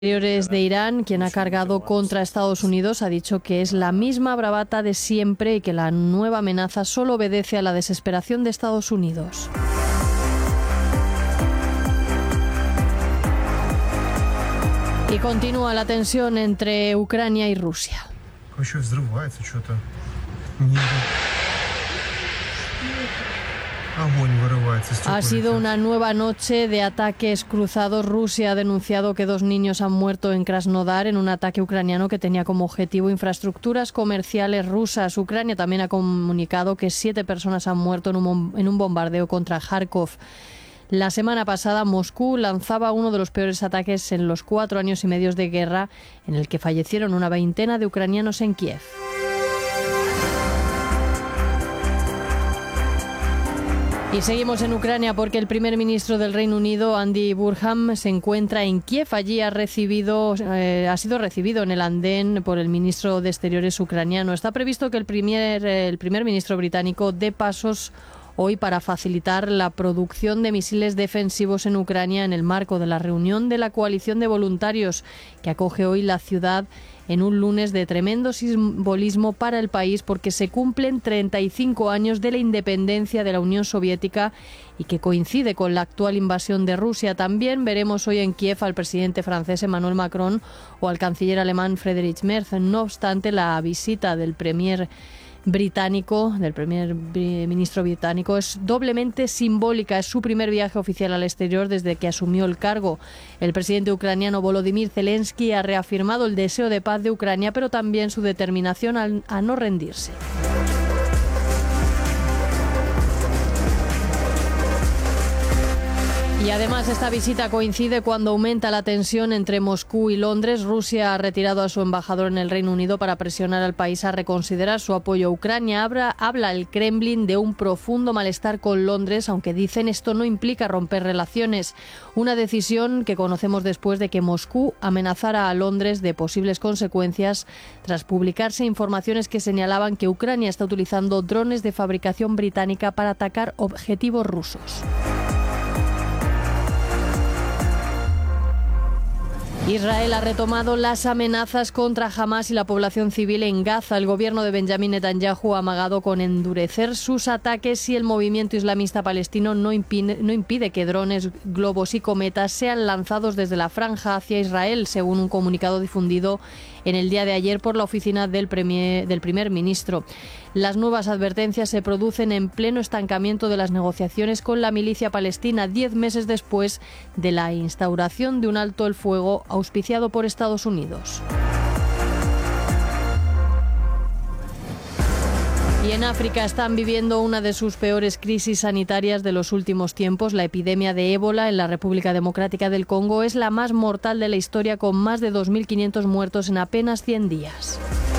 Exteriores de Irán, quien ha cargado contra Estados Unidos, ha dicho que es la misma bravata de siempre y que la nueva amenaza solo obedece a la desesperación de Estados Unidos. Y continúa la tensión entre Ucrania y Rusia. Ha sido una nueva noche de ataques cruzados. Rusia ha denunciado que 2 niños han muerto en Krasnodar en un ataque ucraniano que tenía como objetivo infraestructuras comerciales rusas. Ucrania también ha comunicado que 7 personas han muerto en un bombardeo contra Kharkov. La semana pasada Moscú lanzaba uno de los peores ataques en los 4 años y medio de guerra, en el que fallecieron una veintena de ucranianos en Kiev. Y seguimos en Ucrania porque el primer ministro del Reino Unido, Andy Burnham, se encuentra en Kiev. Allí ha sido recibido en el andén por el ministro de Exteriores ucraniano. Está previsto que el primer ministro británico dé pasos hoy para facilitar la producción de misiles defensivos en Ucrania en el marco de la reunión de la coalición de voluntarios que acoge hoy la ciudad en un lunes de tremendo simbolismo para el país porque se cumplen 35 años de la independencia de la Unión Soviética y que coincide con la actual invasión de Rusia. También veremos hoy en Kiev al presidente francés Emmanuel Macron o al canciller alemán Friedrich Merz. No obstante, la visita del primer ministro británico es doblemente simbólica. Es su primer viaje oficial al exterior desde que asumió el cargo. El presidente ucraniano Volodymyr Zelensky ha reafirmado el deseo de paz de Ucrania, pero también su determinación a no rendirse. Y además esta visita coincide cuando aumenta la tensión entre Moscú y Londres. Rusia ha retirado a su embajador en el Reino Unido para presionar al país a reconsiderar su apoyo a Ucrania. Habla el Kremlin de un profundo malestar con Londres, aunque dicen esto no implica romper relaciones. Una decisión que conocemos después de que Moscú amenazara a Londres de posibles consecuencias tras publicarse informaciones que señalaban que Ucrania está utilizando drones de fabricación británica para atacar objetivos rusos. Israel ha retomado las amenazas contra Hamás y la población civil en Gaza. El gobierno de Benjamín Netanyahu ha amagado con endurecer sus ataques si el movimiento islamista palestino no impide que drones, globos y cometas sean lanzados desde la franja hacia Israel, según un comunicado difundido en el día de ayer por la oficina del primer ministro. Las nuevas advertencias se producen en pleno estancamiento de las negociaciones con la milicia palestina, 10 meses después de la instauración de un alto el fuego auspiciado por Estados Unidos. Y en África están viviendo una de sus peores crisis sanitarias de los últimos tiempos. La epidemia de ébola en la República Democrática del Congo es la más mortal de la historia, con más de 2.500 muertos en apenas 100 días.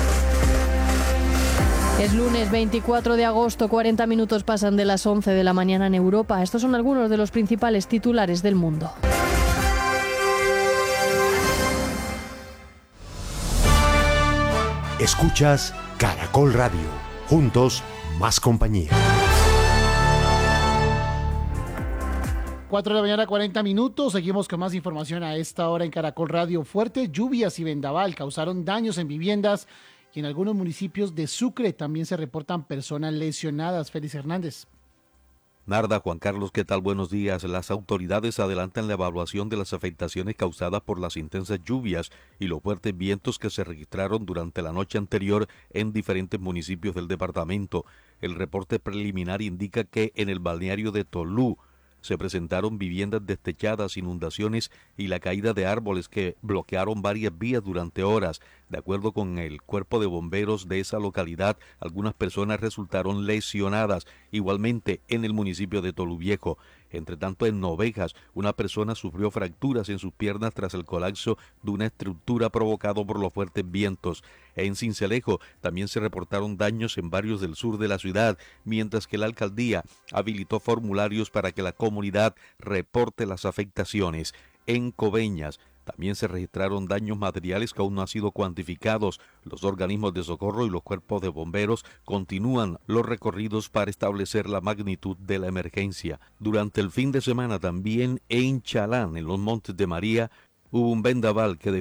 Es lunes 24 de agosto, 40 minutos pasan de las 11 de la mañana en Europa. Estos son algunos de los principales titulares del mundo. Escuchas Caracol Radio. Juntos, más compañía. 4 de la mañana, 40 minutos. Seguimos con más información a esta hora en Caracol Radio. Fuertes lluvias y vendaval causaron daños en viviendas y en algunos municipios de Sucre también se reportan personas lesionadas. Félix Hernández. Narda, Juan Carlos, ¿qué tal? Buenos días. Las autoridades adelantan la evaluación de las afectaciones causadas por las intensas lluvias y los fuertes vientos que se registraron durante la noche anterior en diferentes municipios del departamento. El reporte preliminar indica que en el balneario de Tolú se presentaron viviendas destechadas, inundaciones y la caída de árboles que bloquearon varias vías durante horas. De acuerdo con el cuerpo de bomberos de esa localidad, algunas personas resultaron lesionadas. Igualmente en el municipio de Toluviejo. Entre tanto, en Novejas, una persona sufrió fracturas en sus piernas tras el colapso de una estructura provocado por los fuertes vientos. En Sincelejo también se reportaron daños en barrios del sur de la ciudad, mientras que la alcaldía habilitó formularios para que la comunidad reporte las afectaciones. En Coveñas también se registraron daños materiales que aún no han sido cuantificados. Los organismos de socorro y los cuerpos de bomberos continúan los recorridos para establecer la magnitud de la emergencia. Durante el fin de semana también en Chalán, en los Montes de María, hubo un vendaval que